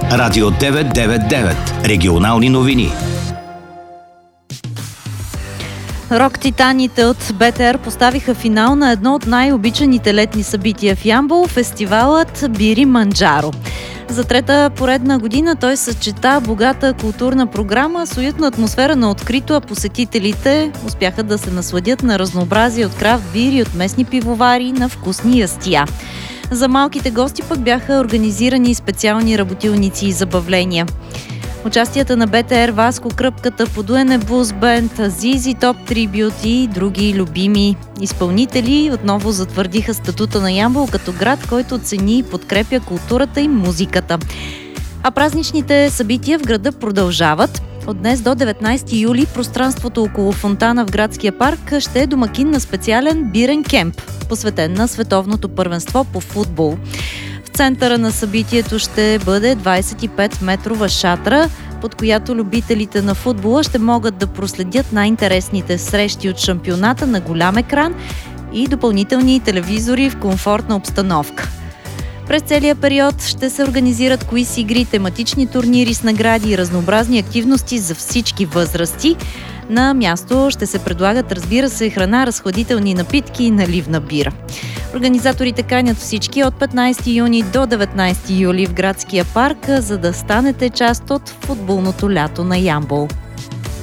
Радио 999. Регионални новини. Рок-титаните от БТР поставиха финал на едно от най-обичаните летни събития в Ямбол – фестивалът Бири Манджаро. За трета поредна година той съчета богата културна програма с уютна атмосфера на открито, а посетителите успяха да се насладят на разнообразие от крафт бири, от местни пивовари, на вкусни ястия. За малките гости пък бяха организирани специални работилници и забавления. Участията на БТР, Васко Кръпката, Подуене Блуз Бенд, Зизи Топ Трибют и други любими изпълнители отново затвърдиха статута на Ямбол като град, който цени и подкрепя културата и музиката. А празничните събития в града продължават. От днес до 19 юли пространството около фонтана в градския парк ще е домакин на специален бирен кемп, посветен на световното първенство по футбол. В центъра на събитието ще бъде 25-метрова шатра, под която любителите на футбола ще могат да проследят най-интересните срещи от шампионата на голям екран и допълнителни телевизори в комфортна обстановка. През целия период ще се организират квиз игри, тематични турнири с награди и разнообразни активности за всички възрасти. На място ще се предлагат, разбира се, храна, разхладителни напитки и наливна бира. Организаторите канят всички от 15 юни до 19 юли в градския парк, за да станете част от футболното лято на Ямбол.